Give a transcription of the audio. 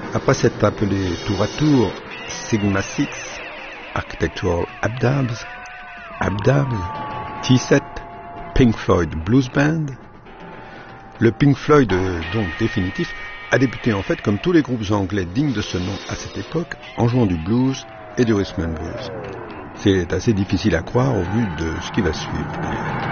Après s'être appelé tour à tour Sigma Six, Architectural Abdabs, T7, Pink Floyd Blues Band, le Pink Floyd donc définitif a débuté en fait comme tous les groupes anglais dignes de ce nom à cette époque en jouant du blues et du rhythm and blues. C'est assez difficile à croire au vu de ce qui va suivre.